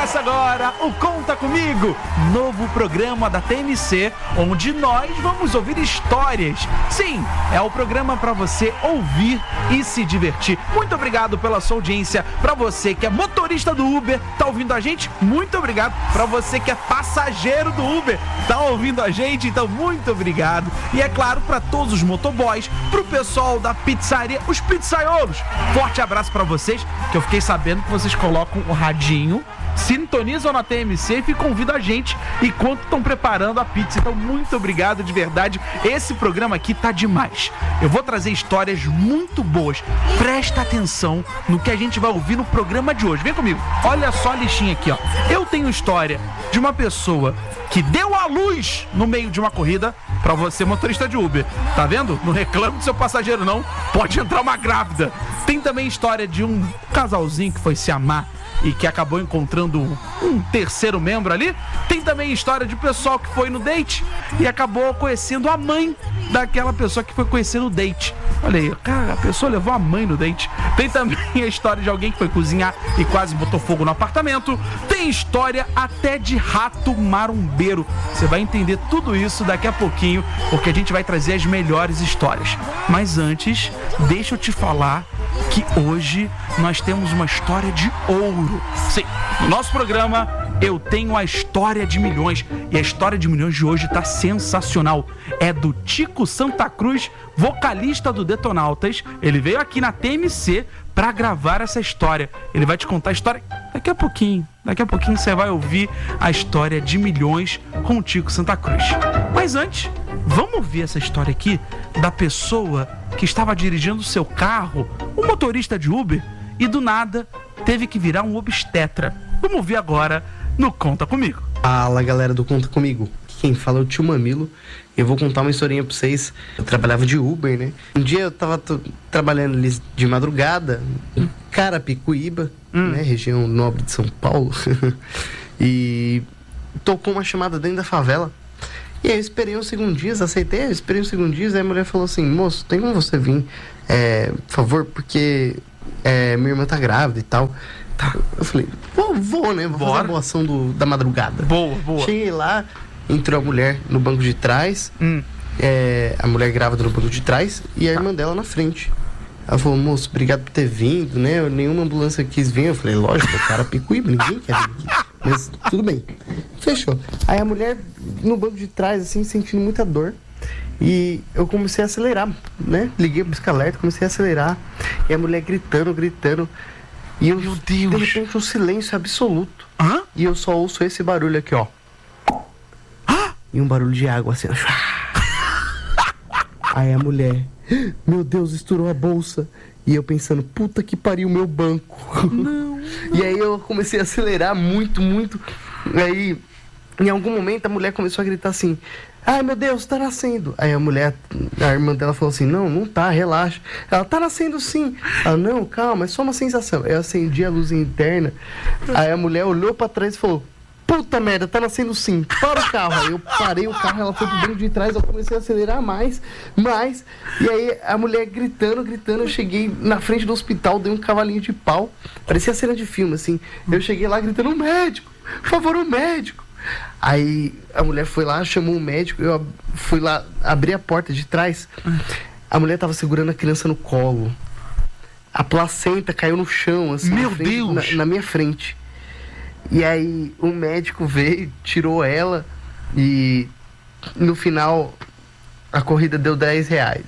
Começa agora o Conta Comigo, novo programa da TMC, onde nós vamos ouvir histórias. Sim, é o programa para você ouvir e se divertir. Muito obrigado pela sua audiência. Para você que é motorista do Uber, tá ouvindo a gente? Muito obrigado. Para você que é passageiro do Uber, tá ouvindo a gente? Então, muito obrigado. E é claro, para todos os motoboys, pro pessoal da pizzaria, os pizzaiolos. Forte abraço para vocês, que eu fiquei sabendo que vocês colocam o radinho, sintonizam na TMC e convidam a gente enquanto estão preparando a pizza. Então, muito obrigado de verdade. Esse programa aqui tá demais. Eu vou trazer histórias muito boas. Presta atenção no que a gente vai ouvir no programa de hoje. Vem comigo. Olha só a listinha aqui, ó. Eu tenho história de uma pessoa que deu à luz no meio de uma corrida. Pra você, motorista de Uber, tá vendo? Não reclame do seu passageiro, não. Pode entrar uma grávida. Tem também história de um casalzinho que foi se amar e que acabou encontrando um terceiro membro ali. Tem também história de pessoal que foi no date e acabou conhecendo a mãe daquela pessoa que foi conhecer no date. Olha aí, cara, a pessoa levou a mãe no date. Tem também a história de alguém que foi cozinhar e quase botou fogo no apartamento. Tem história até de rato marombeiro. Você vai entender tudo isso daqui a pouquinho, porque a gente vai trazer as melhores histórias. Mas antes, deixa eu te falar que hoje nós temos uma história de ouro. Sim, no nosso programa eu tenho a história de milhões. E a história de milhões de hoje tá sensacional. É do Tico Santa Cruz, vocalista do Detonautas. Ele veio aqui na TMC pra gravar essa história. Ele vai te contar a história daqui a pouquinho. Daqui a pouquinho você vai ouvir a história de milhões com o Tico Santa Cruz. Mas antes, vamos ouvir essa história aqui da pessoa que estava dirigindo seu carro, um motorista de Uber, e do nada teve que virar um obstetra. Vamos ouvir agora no Conta Comigo. Fala, galera do Conta Comigo. Quem fala é o tio Mamilo. Eu vou contar uma historinha pra vocês. Eu trabalhava de Uber, né? Um dia eu tava trabalhando ali de madrugada em Carapicuíba, né? Região nobre de São Paulo. E tocou uma chamada dentro da favela. E aí eu esperei uns segundinhos, aceitei, eu esperei uns segundinhos. Aí a mulher falou assim: moço, tem como você vir, por favor, porque minha irmã tá grávida e tal. Tá. Eu falei, vou, né? Vou fazer a boa ação da madrugada. Boa. Cheguei lá, entrou a mulher no banco de trás, a mulher grávida no banco de trás e a irmã dela na frente. Ela falou, moço, obrigado por ter vindo, né? Nenhuma ambulância quis vir. Eu falei, lógico, o cara Picuíba, ninguém quer vir aqui. Mas tudo bem. Fechou. Aí a mulher no banco de trás, assim, sentindo muita dor. E eu comecei a acelerar, né? Liguei pro pisca-alerta, comecei a acelerar. E a mulher gritando. E eu, meu Deus, de repente, um silêncio absoluto. E eu só ouço esse barulho aqui, ó. E um barulho de água, assim. Aí a mulher, meu Deus, estourou a bolsa. E eu pensando, puta que pariu, meu banco. Não. E aí eu comecei a acelerar muito. Aí, em algum momento, a mulher começou a gritar assim, ai, meu Deus, tá nascendo. Aí a irmã dela falou assim, não tá, relaxa. Ela, tá nascendo sim. Ela, não, calma, é só uma sensação. Eu acendi a luz interna. Aí a mulher olhou pra trás e falou, puta merda, tá nascendo sim, para o carro. Aí eu parei o carro, ela foi pro banco de trás, eu comecei a acelerar mais. E aí a mulher gritando, eu cheguei na frente do hospital, dei um cavalinho de pau. Parecia cena de filme, assim. Eu cheguei lá gritando, um médico, por favor, um médico. Aí a mulher foi lá, chamou um médico, eu fui lá, abri a porta de trás. A mulher tava segurando a criança no colo. A placenta caiu no chão, assim, meu Deus! Na minha frente. E aí o médico veio, tirou ela e no final a corrida deu R$10.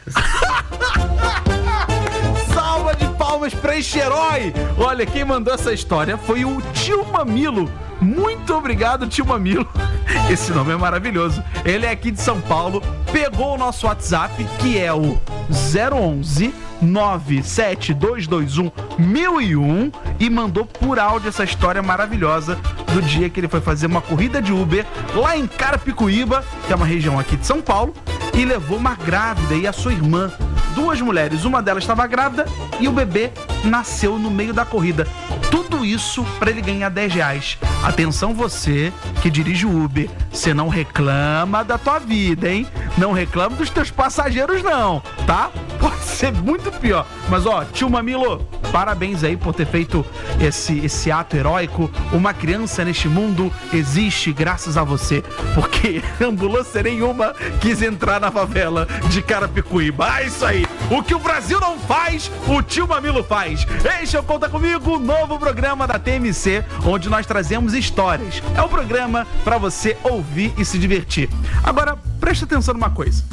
Salva de palmas pra este herói! Olha, quem mandou essa história foi o tio Mamilo. Muito obrigado, tio Mamilo. Esse nome é maravilhoso. Ele é aqui de São Paulo, pegou o nosso WhatsApp, que é o 011 97221 1001 e mandou por áudio essa história maravilhosa do dia que ele foi fazer uma corrida de Uber lá em Carapicuíba, que é uma região aqui de São Paulo, e levou uma grávida e a sua irmã. Duas mulheres, uma delas estava grávida e o bebê nasceu no meio da corrida. Tudo isso para ele ganhar R$10. Atenção você que dirige o Uber, você não reclama da tua vida, hein? Não reclama dos teus passageiros não, tá? pode ser muito pior. Mas ó, tio Mamilo, parabéns aí por ter feito esse ato heróico. Uma criança neste mundo existe graças a você, porque ambulância nenhuma quis entrar na favela de Carapicuíba. É isso aí. O que o Brasil não faz, o tio Mamilo faz. Este é o Conta Comigo, novo programa da TMC, onde nós trazemos histórias. É um programa pra você ouvir e se divertir. Agora, preste atenção numa coisa.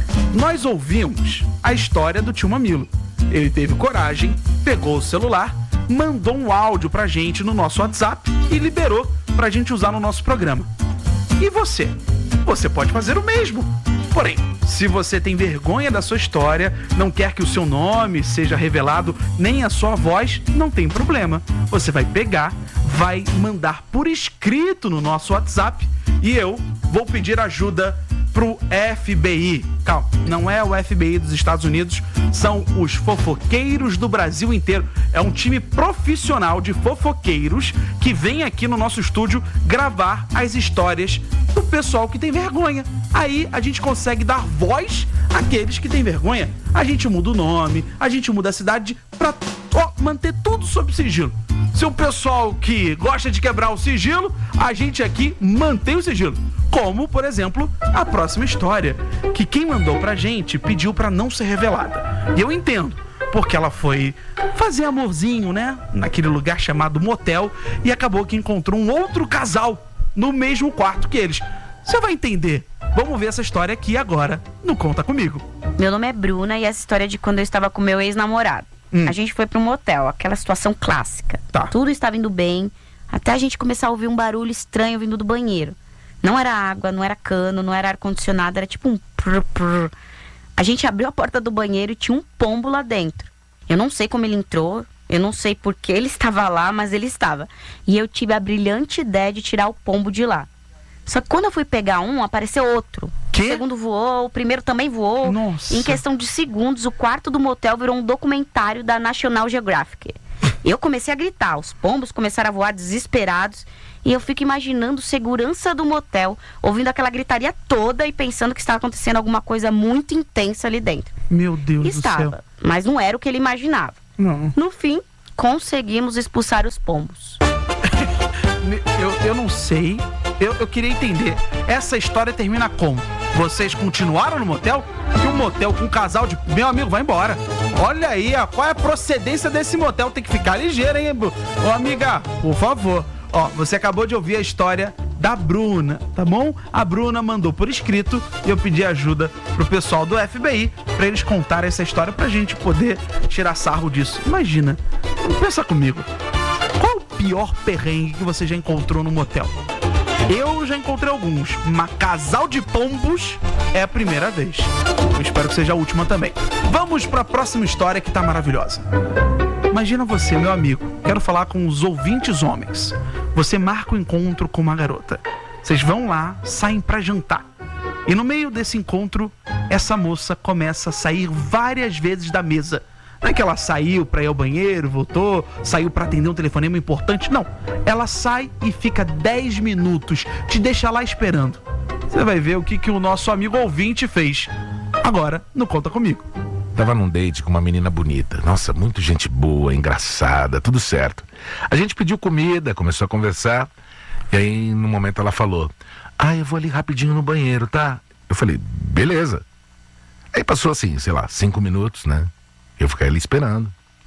Nós ouvimos a história do tio Mamilo. Ele teve coragem, pegou o celular, mandou um áudio pra gente no nosso WhatsApp e liberou pra gente usar no nosso programa. E você? Você pode fazer o mesmo. Porém, se você tem vergonha da sua história, não quer que o seu nome seja revelado, nem a sua voz, não tem problema. Você vai pegar, vai mandar por escrito no nosso WhatsApp e eu vou pedir ajuda pro FBI. Calma, não é o FBI dos Estados Unidos, são os fofoqueiros do Brasil inteiro. É um time profissional de fofoqueiros que vem aqui no nosso estúdio gravar as histórias do pessoal que tem vergonha. Aí a gente consegue dar voz àqueles que têm vergonha. A gente muda o nome, a gente muda a cidade pra manter tudo sob sigilo. Se o pessoal que gosta de quebrar o sigilo, a gente aqui mantém o sigilo. Como, por exemplo, a próxima história, que quem mandou pra gente pediu pra não ser revelada. E eu entendo, porque ela foi fazer amorzinho, né? Naquele lugar chamado motel, e acabou que encontrou um outro casal no mesmo quarto que eles. Você vai entender. Vamos ver essa história aqui agora no Conta Comigo. Meu nome é Bruna e essa história é de quando eu estava com meu ex-namorado. A gente foi para um motel, aquela situação clássica. Tá. Tudo estava indo bem, até a gente começar a ouvir um barulho estranho vindo do banheiro. Não era água, não era cano, não era ar-condicionado, era tipo um prr, prr. A gente abriu a porta do banheiro e tinha um pombo lá dentro. Eu não sei como ele entrou, eu não sei por que ele estava lá, mas ele estava. E eu tive a brilhante ideia de tirar o pombo de lá. Só que quando eu fui pegar um, apareceu outro. Quê? O segundo voou, o primeiro também voou. Nossa. Em questão de segundos, o quarto do motel virou um documentário da National Geographic. Eu comecei a gritar, os pombos começaram a voar desesperados. E eu fico imaginando segurança do motel, ouvindo aquela gritaria toda e pensando que estava acontecendo alguma coisa muito intensa ali dentro. Meu Deus Estava, do céu. mas não era o que ele imaginava. Não. No fim, conseguimos expulsar os pombos. Eu não sei. Eu queria entender. Essa história termina como? Vocês continuaram no motel? E um motel com um casal de... Meu amigo, vai embora. Olha aí, ó, qual é a procedência desse motel? Tem que ficar ligeiro, hein? Ô, amiga, por favor. Ó, você acabou de ouvir a história da Bruna, tá bom? A Bruna mandou por escrito e eu pedi ajuda pro pessoal do FBI pra eles contarem essa história pra gente poder tirar sarro disso. Imagina, pensa comigo. Qual o pior perrengue que você já encontrou no motel? Eu já encontrei alguns, mas casal de pombos é a primeira vez. Eu espero que seja a última também. Vamos pra próxima história que tá maravilhosa. Imagina você, meu amigo, quero falar com os ouvintes homens. Você marca o encontro com uma garota. Vocês vão lá, saem pra jantar. E no meio desse encontro, essa moça começa a sair várias vezes da mesa. Não é que ela saiu pra ir ao banheiro, voltou, saiu pra atender um telefonema importante. Não, ela sai e fica 10 minutos, te deixa lá esperando. Você vai ver o que o nosso amigo ouvinte fez. Agora, no Conta Comigo. Tava num date com uma menina bonita. Nossa, muito gente boa, engraçada, tudo certo. A gente pediu comida, começou a conversar. E aí, no momento, ela falou: eu vou ali rapidinho no banheiro, tá? Eu falei: beleza. Aí passou assim, sei lá, 5 minutos, né? Eu fiquei ali esperando.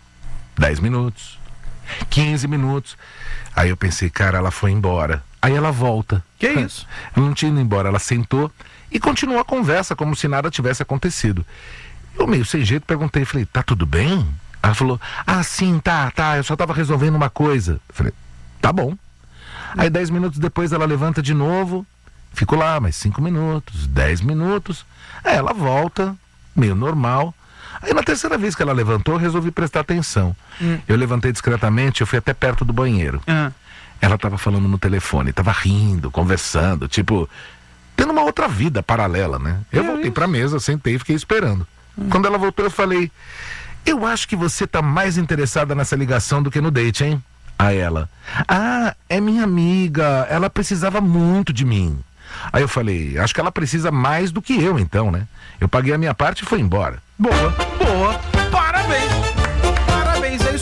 10 minutos. 15 minutos. Aí eu pensei, cara, ela foi embora. Aí ela volta. Que isso? Ela não tinha ido embora, ela sentou e continuou a conversa como se nada tivesse acontecido. Eu meio sem jeito perguntei, falei: tá tudo bem? Ela falou: sim, tá, eu só tava resolvendo uma coisa. Eu falei: tá bom. Aí 10 minutos depois ela levanta de novo, ficou lá mais 5 minutos, 10 minutos. Aí ela volta, meio normal. Aí na terceira vez que ela levantou, eu resolvi prestar atenção. Eu levantei discretamente, eu fui até perto do banheiro. Ela tava falando no telefone, tava rindo, conversando, tipo, tendo uma outra vida paralela, né? Eu voltei pra mesa, sentei e fiquei esperando. Quando ela voltou, eu falei: eu acho que você tá mais interessada nessa ligação do que no date, hein? Aí ela: é minha amiga, ela precisava muito de mim. Aí eu falei: acho que ela precisa mais do que eu então, né? Eu paguei a minha parte e fui embora. Boa.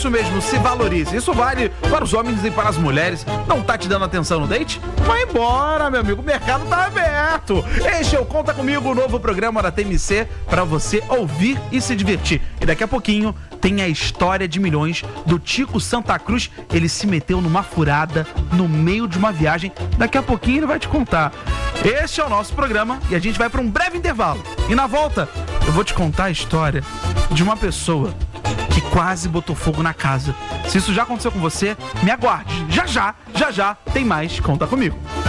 Isso mesmo, se valorize. Isso vale para os homens e para as mulheres. Não tá te dando atenção no date? Vai embora, meu amigo. O mercado tá aberto. Este é o Conta Comigo, o novo programa da TMC para você ouvir e se divertir. E daqui a pouquinho tem a história de milhões do Tico Santa Cruz. Ele se meteu numa furada no meio de uma viagem. Daqui a pouquinho ele vai te contar. Este é o nosso programa e a gente vai para um breve intervalo. E na volta eu vou te contar a história de uma pessoa que quase botou fogo na casa. Se isso já aconteceu com você, me aguarde. Já já tem mais Conta Comigo.